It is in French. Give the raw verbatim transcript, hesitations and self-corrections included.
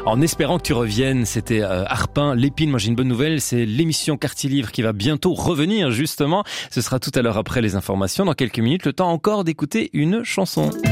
En espérant que tu reviennes, c'était euh, Harpin, Lépine. Moi j'ai une bonne nouvelle, c'est l'émission Quartier Livre qui va bientôt revenir justement. Ce sera tout à l'heure après les informations, dans quelques minutes, le temps encore d'écouter une chanson.